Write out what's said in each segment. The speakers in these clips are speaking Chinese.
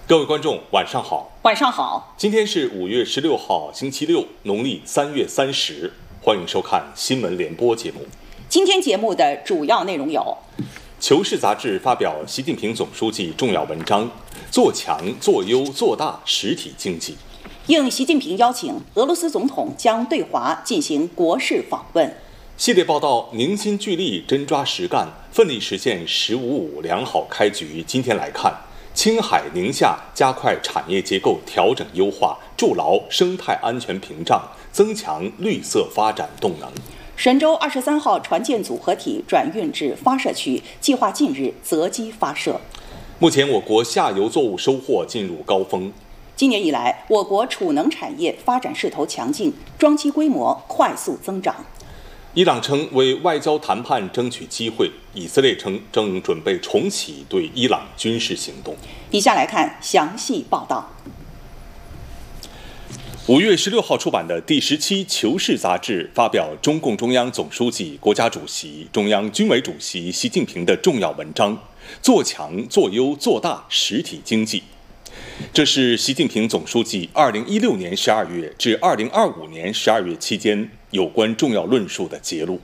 各位观众，晚上好。 晚上好。 今天是5月16号，星期六，农历3月30。欢迎收看新闻联播节目。 今天节目的主要内容有： 求是杂志发表习近平总书记重要文章，做强、做优、做大实体经济。 应习近平邀请，俄罗斯总统将对华进行国事访问。 系列报道凝心聚力，真抓实干，奋力实现“15+5”良好开局。今天来看，青海、宁夏加快产业结构调整优化，筑牢生态安全屏障，增强绿色发展动能。 神舟23号船舰组合体转运至发射区，计划近日择机发射。 目前，我国下游作物收获进入高峰。 今年以来，我国储能产业发展势头强劲，装机规模快速增长。 伊朗称为外交谈判争取机会，以色列称正准备重启对伊朗军事行动。 以下来看详细报道。 5月16号出版的第10期《求是》杂志发表中共中央总书记、国家主席、中央军委主席习近平的重要文章，做强、做优、做大实体经济。这是习近平总书记2016年12月至2025年12月期间有关重要论述的节录。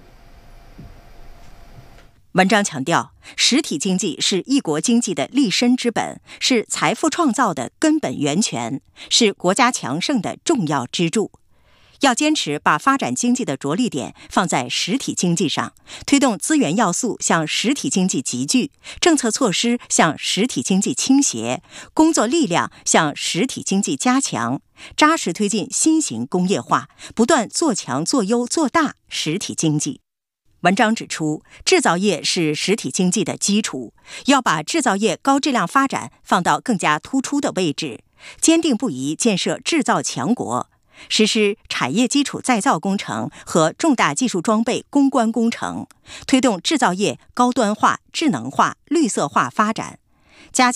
文章强调，实体经济是一国经济的立身之本，是财富创造的根本源泉，是国家强盛的重要支柱。要坚持把发展经济的着力点放在实体经济上，推动资源要素向实体经济集聚，政策措施向实体经济倾斜，工作力量向实体经济加强，扎实推进新型工业化，不断做强、做优、做大实体经济。文章指出，制造业是实体经济的基础，要把制造业高质量发展放到更加突出的位置，坚定不移建设制造强国，实施产业基础再造工程和重大技术装备攻关工程，推动制造业高端化、智能化、绿色化发展。